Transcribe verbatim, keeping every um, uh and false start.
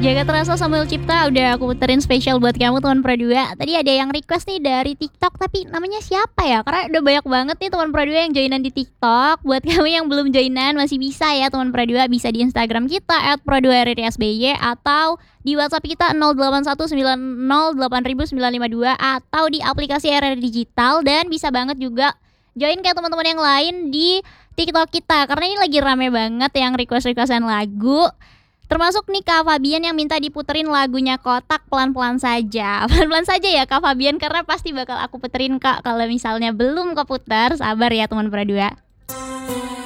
Jaga Terasa Samuel Cipta udah aku puterin spesial buat kamu teman Pro dua. Tadi ada yang request nih dari TikTok, tapi namanya siapa ya? Karena udah banyak banget nih teman Pro dua yang joinan di TikTok. Buat kamu yang belum joinan masih bisa ya teman Pro dua, bisa di Instagram kita et pro dua r r i s b y atau di WhatsApp kita nol delapan satu sembilan nol delapan sembilan lima dua atau di aplikasi R R Digital, dan bisa banget juga join kayak teman-teman yang lain di TikTok kita karena ini lagi rame banget yang request-requestan lagu. Termasuk nih Kak Fabian yang minta diputerin lagunya Kotak pelan-pelan saja. Pelan-pelan saja ya Kak Fabian, karena pasti bakal aku puterin Kak. Kalau misalnya belum keputar, sabar ya teman Pro dua.